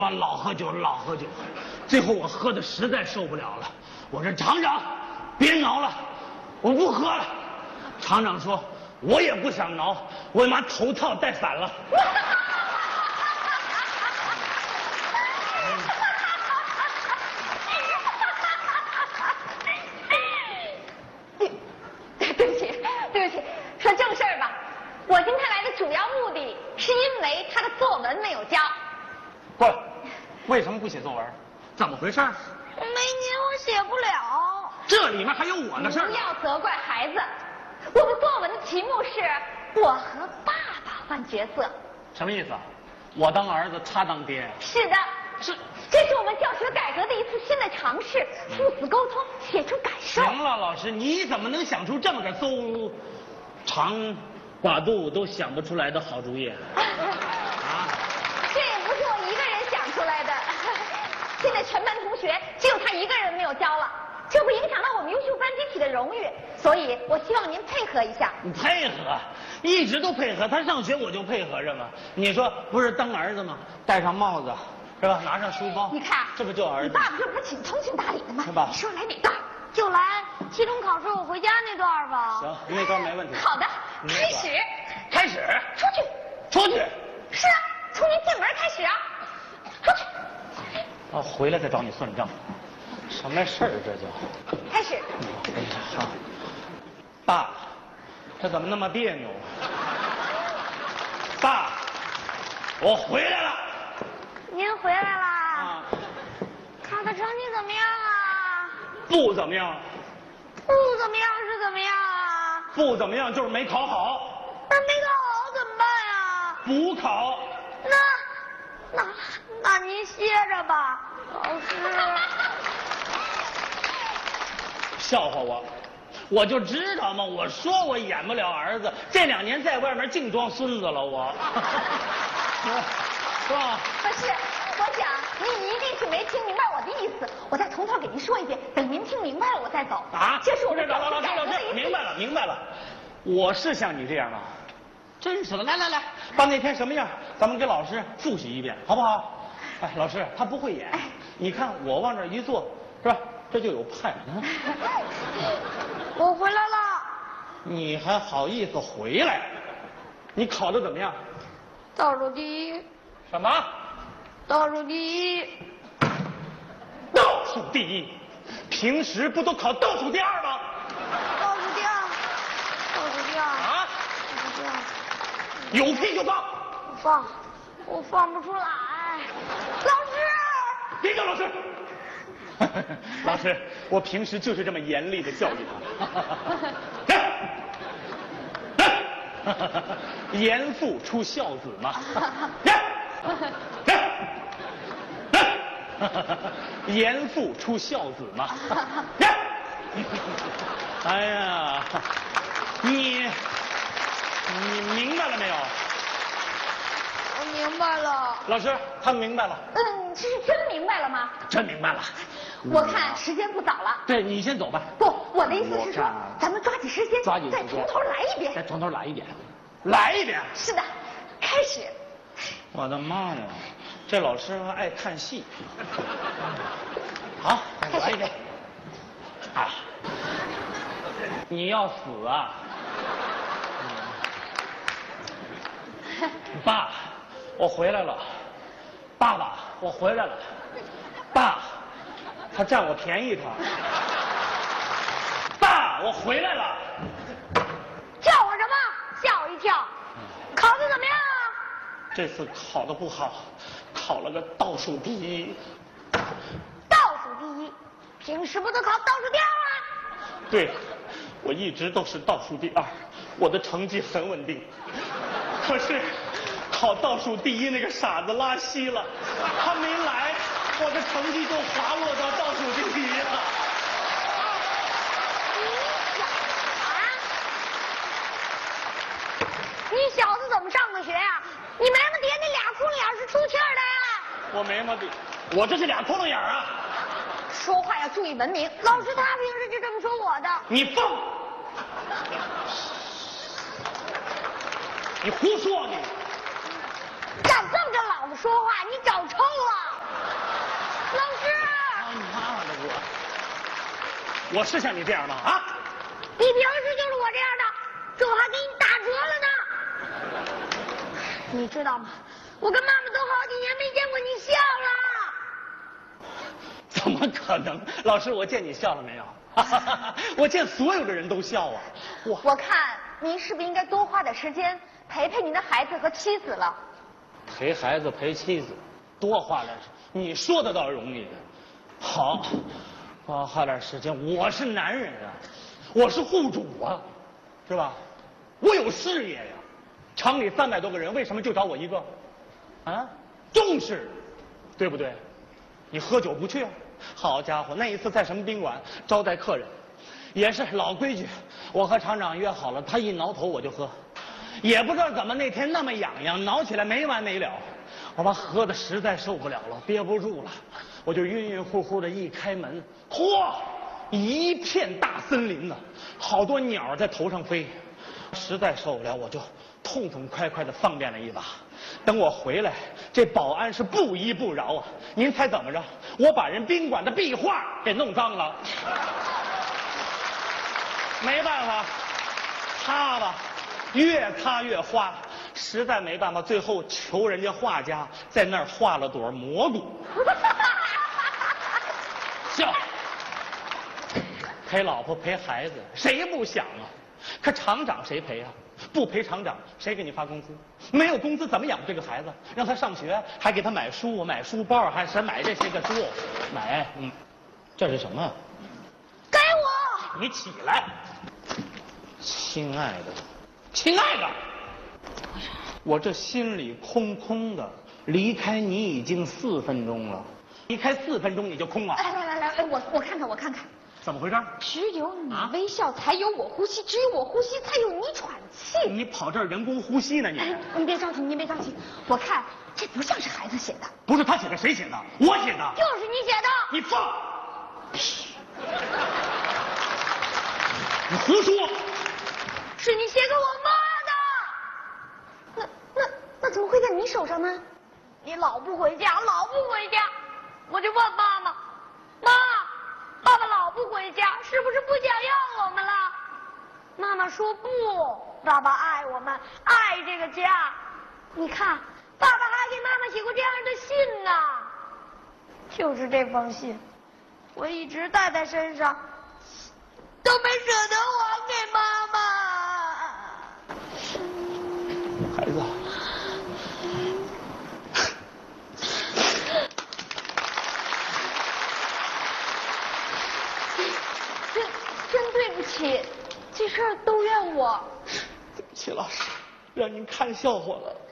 老喝酒，最后我喝的实在受不了了，我说厂长，别挠了，我不喝了。厂长说，我也不想挠，我妈头套戴反了。 对不起，说正事儿吧。我今天来的主要目的是因为他的作文没有交。 不，为什么不写作文？怎么回事？ 没您我写不了。 这里面还有我的事儿。 不要责怪孩子。我的作文的题目是我和爸爸换角色。 什么意思？我当儿子，他当爹。 是的，这是我们教学改革的一次新的尝试，父子沟通，写出感受。 行了，老师，你怎么能想出这么个邹长寡肚都想不出来的好主意？ 这也不是我一个人想出来的。现在全班同学只有他一个人没有交了，这不影响到我们优秀班集体的荣誉，所以我希望您配合一下。 你配合，一直都配合。他上学我就配合着嘛。你说不是当儿子吗？戴上帽子，是吧？拿上书包， 你看， 这不就儿子？ 你爸爸这不是挺通情达理的吗？ 是吧？ 你说来哪段？ 就来期中考试我回家那段吧。 行，那段没问题。 好的，开始。 开始。 出去。是啊，从您进门开始啊。出去。 啊，回来再找你算账。什么事儿这叫？ 开始。 好。爸，这怎么那么别扭？爸，我回来了。 您回来啦？ 啊。 考的成绩怎么样啊？ 不怎么样。 不怎么样是怎么样啊？ 不怎么样就是没考好。 那没考好怎么办呀？ 补考。 那您歇着吧，老师。 笑话我，我就知道嘛，我说我演不了儿子，这2年在外面净装孙子了，我。是吧？ 不是，我想您一定是没听明白我的意思，我再从头给您说一遍，等您听明白了我再走。 啊？ 这是我们老师，明白了，我是像你这样吗？真是的，来，把那天什么样，咱们给老师复习一遍，好不好？哎，老师他不会演，你看我往这一坐，是吧？这就有派。 我回来了。 你还好意思回来？你考的怎么样？ 倒数第一。 什么？ 倒数第一。 倒数第一？平时不都考倒数第二吗？ 倒数第二。 啊？有屁就放！ 我放不出来。老师， 别叫老师。老师，我平时就是这么严厉的教育他。严父出孝子嘛。严父出孝子嘛。哎呀，你明白了没有？ 我明白了。 老师，他明白了。 这是真明白了吗？ 真明白了。 我看时间不早了。 对，你先走吧。 不，我的意思是说，咱们抓紧时间，再从头来一遍。 再从头来一遍。来一遍。 是的，开始。 我的妈呀，这老师还爱看戏。好，来一遍。啊，你要死啊！爸，我回来了。爸爸，我回来了。爸，他占我便宜他。爸，我回来了。 叫我什么？吓我一跳。考的怎么样啊？ 这次考得不好，考了个倒数第一。 倒数第一？平时不都考倒数第二吗？ 对，我一直都是倒数第二，我的成绩很稳定。可是考倒数第一那个傻子拉稀了，他没来，我的成绩就滑落到倒数第一了。 你小子怎么上的学呀？你眉毛底下那俩窟窿眼是出气儿的呀？ 我眉毛底，我这是俩窟窿眼啊！ 说话要注意文明。 老师他平时就这么说我的。 你放！你胡说你！ 敢这么跟老子说话，你找抽了！ 我是像你这样吗？啊？ 你平时就是我这样的，这我还给你打折了呢。你知道吗？我跟妈妈都好几年没见过你笑了。 怎么可能？老师，我见你笑了没有？我见所有的人都笑啊！ 我看您是不是应该多花点时间陪陪您的孩子和妻子了？ 陪孩子陪妻子，多花点时间，你说的倒容易。好，多花点时间。我是男人啊，我是户主啊，是吧？我有事业呀。厂里300多个人，为什么就找我一个？啊，重视，对不对？你喝酒不去啊？好家伙，那一次在什么宾馆招待客人，也是老规矩，我和厂长约好了，他一挠头我就喝，也不知道怎么那天那么痒痒，挠起来没完没了，我把喝的实在受不了了，憋不住了，我就晕晕乎乎的一开门，嚯，一片大森林呢，好多鸟在头上飞，实在受不了，我就痛痛快快的放便了一把。等我回来，这保安是不依不饶啊！您猜怎么着？我把人宾馆的壁画给弄脏了。没办法，擦吧，越擦越花，实在没办法，最后求人家画家在那儿画了朵蘑菇。笑，陪老婆陪孩子，谁不想啊？可厂长谁陪啊？不陪厂长，谁给你发工资？没有工资怎么养这个孩子？让他上学，还给他买书、买书包，还是买这些个书，买，这是什么？ 给我！ 你起来，亲爱的，亲爱的，我这心里空空的，离开你已经4分钟了，离开4分钟你就空了？ 来，我看看。 怎么回事？ 只有你微笑，才有我呼吸；只有我呼吸，才有你喘气。 你跑这儿人工呼吸呢？ 您别着急，您别着急。我看这不像是孩子写的。 不是他写的，谁写的？我写的。 就是你写的。 你放屁！你胡说！ 是你写给我妈的。那怎么会在你手上呢？ 你老不回家，我就问妈妈，妈。爸爸老不回家，是不是不想要我们了？妈妈说不，爸爸爱我们，爱这个家。你看，爸爸还给妈妈写过这样的信呢。就是这封信，我一直带在身上，都没舍得还给妈妈。 孩子。 真对不起，这事儿都怨我。 对不起，老师，让您看笑话了。